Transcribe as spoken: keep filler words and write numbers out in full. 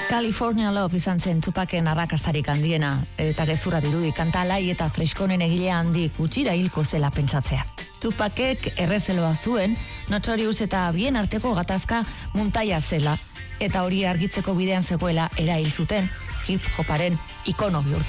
California Love izan zen Tupaken arrakastarik handiena, eta gezurra dirudi kanta alai eta freskonen egile handi gutxira hilko zela pentsatzea. Tupakek errezeloa zuen, Notorious eta bien arteko gatazka muntaia zela, eta hori argitzeko bidean zegoela erail zuten hip hoparen ikono bihurtu.